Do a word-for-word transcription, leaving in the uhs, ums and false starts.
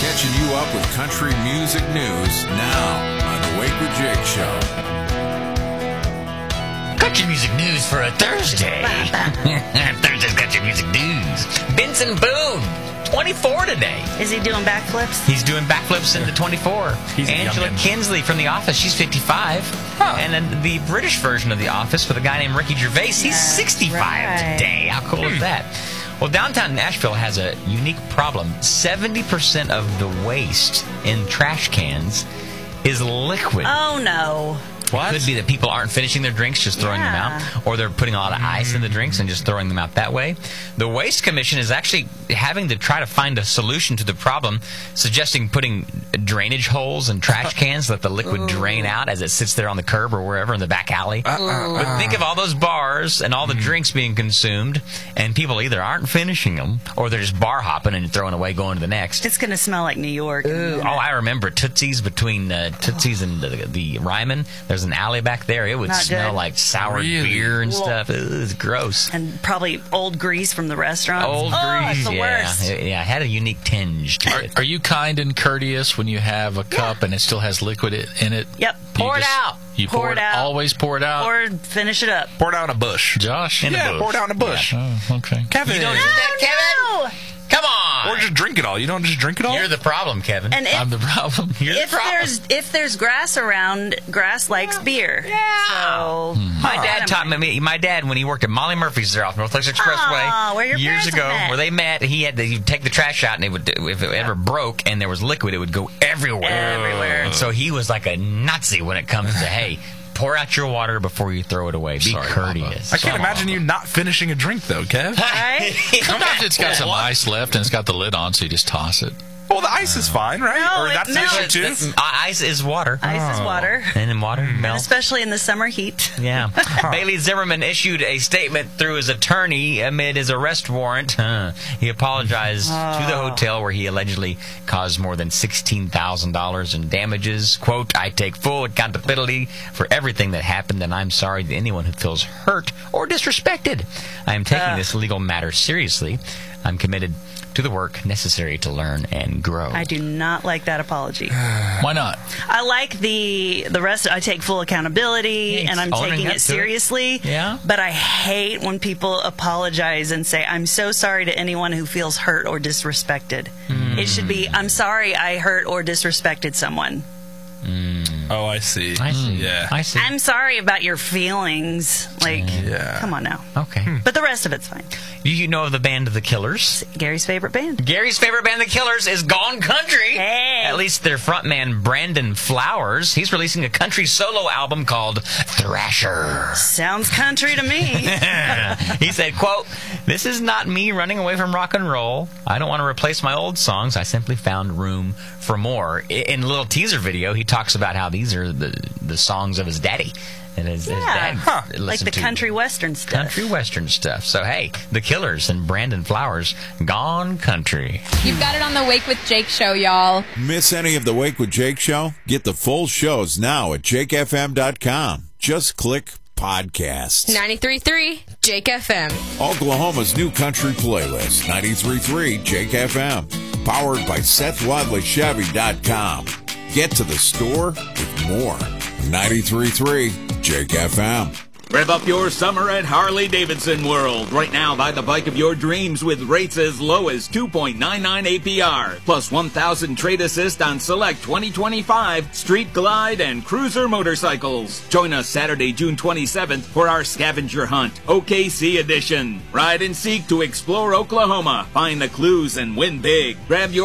catching you up with country music news now on the Wake with Jake Show. Country music news for a Thursday. Thursday's country music news. Benson Boone, twenty-four today. Is he doing backflips? He's doing backflips into twenty-four. He's a Angela youngin'. Kinsley from The Office, she's fifty-five. Huh. And then the British version of The Office with a guy named Ricky Gervais, he's That's sixty-five right. today. How cool is that? Well, downtown Nashville has a unique problem. seventy percent of the waste in trash cans is liquid. Oh, no. It could be that people aren't finishing their drinks, just throwing Yeah. them out, or they're putting a lot of ice in the drinks and just throwing them out that way. The Waste Commission is actually having to try to find a solution to the problem, suggesting putting drainage holes in trash cans so that the liquid drain out as it sits there on the curb or wherever in the back alley. Uh, uh, But think of all those bars and all the drinks being consumed, and people either aren't finishing them, or they're just bar hopping and throwing away, going to the next. It's going to smell like New York. Oh, I remember Tootsie's between uh, Tootsie's and the, the Ryman. There's an alley back there. It would Not smell good. like sour Really? beer and Well- stuff. It was gross. And probably old grease from the restaurant. Old oh, grease. It's the yeah. worst. It, yeah, it had a unique tinge to Are, it. are you kind and courteous when you have a cup and it still has liquid i- in it? Yep. You Pour it just- out. You Pour pour, it it out. Always pour it out. Or finish it up. Pour it out in a bush. Josh? In a Yeah, bush. pour it out in a bush. Oh, okay. Kevin. You don't do that, Kevin? No! Come on. Or just drink it all. You don't just drink it all? You're the problem, Kevin. And if, I'm the problem. You're the if problem. there's if there's grass around, grass likes beer. Yeah. So My Huh. dad taught me. My dad, when he worked at Molly Murphy's there off Northwest Expressway Oh, where your years parents ago, met. where they met, he had to he'd take the trash out, and it would, if it ever broke and there was liquid, it would go everywhere. Everywhere. And so he was like a Nazi when it comes to hey, pour out your water before you throw it away. Be Sorry, courteous. I can't imagine you not finishing a drink, though, Kev. Right? Sometimes it's got some ice left and it's got the lid on, so you just toss it. Well, the ice is fine, right? No, or it- that's no. the issue, That's- too? that's- Ice is water. Ice is water. And in water melts. Especially in the summer heat. Yeah. Bailey Zimmerman issued a statement through his attorney amid his arrest warrant. Huh. He apologized to the hotel where he allegedly caused more than sixteen thousand dollars in damages. Quote, I take full accountability for everything that happened, and I'm sorry to anyone who feels hurt or disrespected. I am taking Uh. this legal matter seriously. I'm committed to the work necessary to learn and grow. I do not like that apology. Why not? I like the the rest. I take full accountability, Yeah, and I'm owning taking up it to it. seriously. Yeah. But I hate when people apologize and say, "I'm so sorry" to anyone who feels hurt or disrespected. It should be, "I'm sorry I hurt or disrespected someone." Oh, I see. I see. Yeah. I see. I'm sorry about your feelings. Like, Yeah. come on now. Okay. But the rest of it's fine. Do you know of the band The Killers? Gary's favorite band. Gary's favorite band, The Killers, is gone country. Hey. At least their frontman, Brandon Flowers, he's releasing a country solo album called Thrasher. Sounds country to me. He said, quote, this is not me running away from rock and roll. I don't want to replace my old songs. I simply found room for more. I- In a little teaser video, he talks about how these are the, the songs of his daddy. And his, his Yeah. dad Huh. listened Like the to country western stuff. country western stuff. So, hey, The Killers and Brandon Flowers, gone country. You've got it on the Wake with Jake show, y'all. Miss any of the Wake with Jake show? Get the full shows now at jake f m dot com. Just click podcasts. ninety-three point three Jake F M. Oklahoma's new country playlist, ninety-three point three Jake F M. Powered by Seth Wadley Chevy dot com. Get to the store with more. ninety-three point three Jake F M. Rev up your summer at Harley-Davidson World. Right now, buy the bike of your dreams with rates as low as two point nine nine A P R. Plus one thousand trade assist on select twenty twenty-five Street Glide and Cruiser motorcycles. Join us Saturday, June twenty-seventh for our scavenger hunt, O K C edition. Ride and seek to explore Oklahoma. Find the clues and win big. Grab your